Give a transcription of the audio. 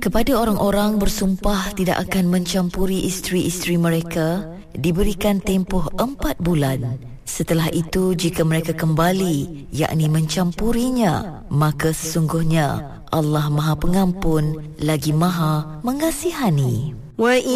Kepada orang-orang bersumpah tidak akan mencampuri isteri-isteri mereka, diberikan tempoh 4 bulan. Setelah itu, jika mereka kembali, yakni mencampurinya, maka sesungguhnya Allah Maha Pengampun lagi Maha Mengasihani. Wa